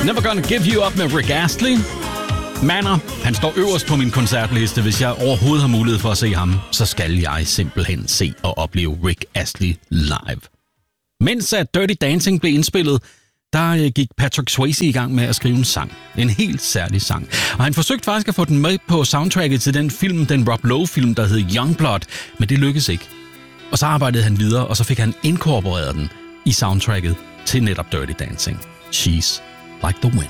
Never Gonna Give You Up med Rick Astley. Manor, han står øverst på min koncertliste. Hvis jeg overhovedet har mulighed for at se ham, så skal jeg simpelthen se og opleve Rick Astley live. Mens at Dirty Dancing blev indspillet, der gik Patrick Swayze i gang med at skrive en sang. En helt særlig sang. Og han forsøgte faktisk at få den med på soundtracket til den Rob Lowe-film, der hed Youngblood, men det lykkedes ikke. Og så arbejdede han videre, og så fik han inkorporeret den i soundtracket til netop Dirty Dancing. She's Like the Wind.